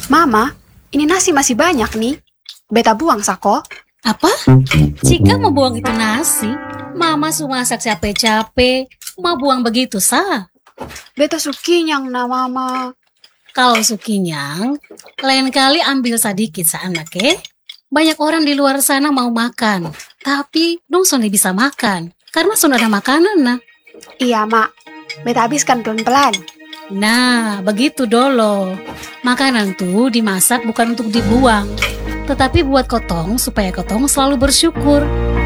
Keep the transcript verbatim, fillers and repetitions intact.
Mama, ini nasi masih banyak nih. Beta buang sako. Apa? Jika mau buang itu nasi, Mama sudah masak capek-capek, mau buang begitu sah. Beta sukinyang na mama. Kalau sukinyang, lain kali ambil sedikit sa anak eh. Banyak orang di luar sana mau makan, tapi dong sudah bisa makan, karena sudah ada makanan nah. Iya, Mak. Beta habiskan pelan-pelan. Nah, begitu dolo. Makanan tuh dimasak bukan untuk dibuang, tetapi buat kotong supaya kotong selalu bersyukur.